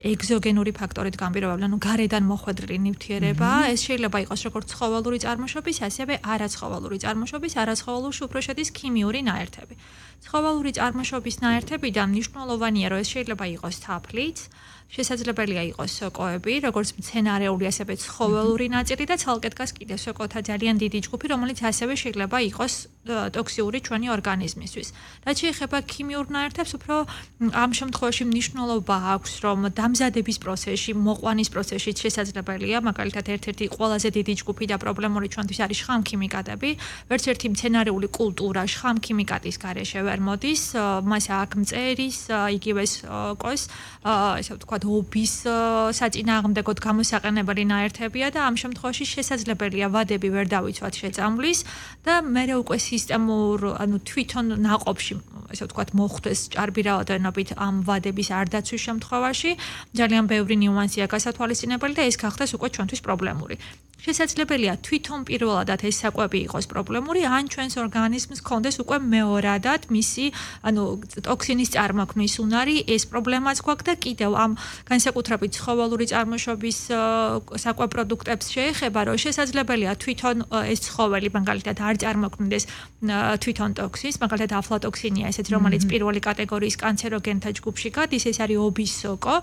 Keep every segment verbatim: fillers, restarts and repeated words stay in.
ეგზოგენური ფაქტორით განპირობებული, ანუ გარედან მოხვედრილი ნივთიერება, ეს შეიძლება იყოს როგორც ცხოველური წარმოშობის, ასევე არაცხოველური წარმოშობის, არაცხოველურში უფრო შედის ქიმიური ნაერთები. ცხოველური წარმოშობის ნაერთებიდან მნიშვნელოვანია, რომ ეს შეიძლება იყოს თაფლიც, შესაძლებელია იყოს სოკოები, როგორც მცენარეული, ასევე ცხოველური ნაწილი და ცალკე დგას კიდე სოკოთა ძალიან დიდი ჯგუფი, რომელიც ასევე შეიძლება იყოს ტოქსიური ჩვენი ორგანიზმისთვის. რაც შეეხება ქიმიურ ნაერთებს, უფრო ამ შემთხვევაში მნიშვნელობა აქვს, რომ დამზადების პროცესში, მოყვანის პროცესში შესაძლებელია, მაგალითად, ერთ-ერთი ყველაზე დიდი ჯგუფი და პრობლემური ჩვენთვის არის შხამქიმიკატები. ვერც ერთი მცენარეული კულტურა შხამქიმიკატის გარეშე ვერ მოდის, მას აქ მწერის, იგივე სოკოს, ესე ვთქვათ, ობის საწინააღმდეგოდ გამოსაყენებელი ნაერთებია და ამ შემთხვევაში შესაძლებელია ვადები ვერ დავიცვათ შეწამვლის და მერე უკვე სისტემურ, ანუ თვითონ ნაყოფში, ესე ვთქვათ, მოხვდეს ჭარბი რაოდენობით ამ ვადების არ დაცვის შემთხვევაში, ძალიან ბევრი ნიუანსია გასათვალისწინებელი და ეს გახდეს უკვე ჩვენთვის პრობლემური. შესაძლებელია თვითონ პირველადად ეს საკვები იყოს პრობლემური, ან ჩვენს ორგანიზმს ჰქონდეს უკვე მეორადად მისი, ანუ ტოქსინის წარმოქმნის უნარი, ეს პრობლემაც გვაქვს და კიდევ ამ განსაკუთრებით ცხოველური წარმოშობის საკვებ-პროდუქტებს შეეხება, რომ შესაძლებელია თვითონ ეს ცხოველი, მაგალითად, არ წარმოქმნდეს თვითონ ტოქსინს, მაგალითად, აფლატოქსინია ესეც, რომელიც პირველი კატეგორიის კანცეროგენთა ჯგუფში გადის, ეს არის ობის სოკო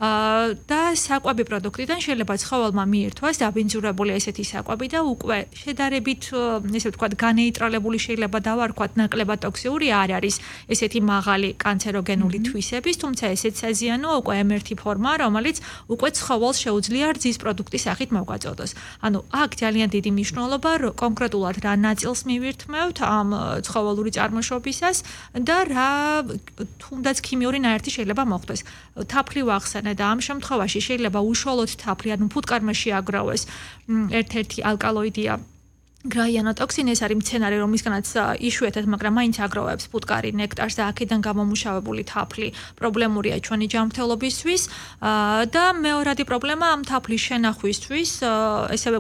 და საკვები პროდუქტიდან შეიძლება ცხოველმა მიირთვას დაბინძურებული ესეთი საკვები და უკვე შედარებით, ესე ვთქვათ, განეიტრალებული შეიძლება დავარქვათ, ნაკლებად ტოქსიური არ არის ესეთი მაღალი კანცეროგენული თვისების, თუმცა ესეც საზიანოა უკვე ემ ერთი ფორმა, რომელიც უკვე ცხოველს შეუძლია რძის პროდუქტის სახით მოგვაწოდოს. ანუ აქ ძალიან დიდი მნიშვნელობა, რომ კონკრეტულად რა ნაწილს მივირთმევთ ამ ცხოველური წარმოშობისას და რა თუნდაც ქიმიური ნაერთი შეიძლება მოხდეს. თაფლი ვახსენე და ამ შემთხვევაში შეიძლება უშუალოდ თაფლი, ანუ ფუტკარმა შეაგროვეს ერთ-ერთი ალკალოიდია გრაიანოტოქსინი, ეს არის მცენარე, რომლისგანაც იშვიათად, მაგრამ მაინც აგროვებს ფუტკარი ნექტარს და აქედან გამომუშავებული თაფლი პრობლემურია ჩვენი ჯანმრთელობისთვის და მეორადი პრობლემა ამ თაფლის შენახვისთვის, ესევე